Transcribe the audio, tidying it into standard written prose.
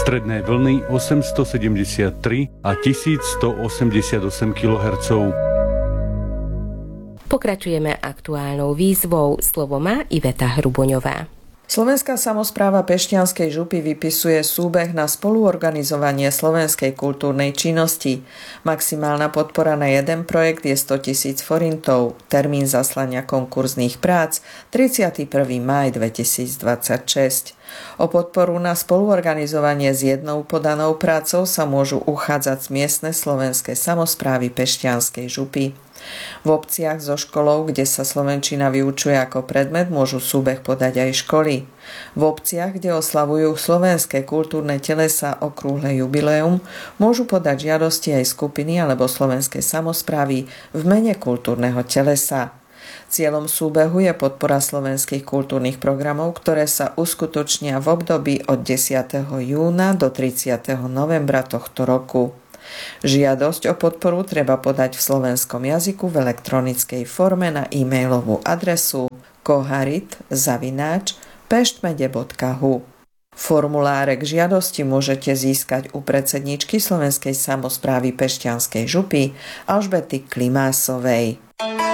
Stredné vlny 873 a 1188 kHz. Pokračujeme aktuálnou výzvou. Slovo má Iveta Hruboňová. Slovenská samospráva Pešťanskej župy vypisuje súbeh na spoluorganizovanie slovenskej kultúrnej činnosti. Maximálna podpora na jeden projekt je 100 000 forintov. Termín zaslania konkurzných prác 31. máj 2026. O podporu na spoluorganizovanie s jednou podanou prácou sa môžu uchádzať miestne slovenské samosprávy Pešťanskej župy. V obciach so školou, kde sa slovenčina vyučuje ako predmet, môžu súbeh podať aj školy. V obciach, kde oslavujú slovenské kultúrne telesá okrúhle jubileum, môžu podať žiadosti aj skupiny alebo slovenské samosprávy v mene kultúrneho telesa. Cieľom súbehu je podpora slovenských kultúrnych programov, ktoré sa uskutočnia v období od 10. júna do 30. novembra tohto roku. Žiadosť o podporu treba podať v slovenskom jazyku v elektronickej forme na e-mailovú adresu koharit@peštmede.hu. Formuláre k žiadosti môžete získať u predsedníčky Slovenskej samosprávy Pešťanskej župy Alžbety Klimásovej.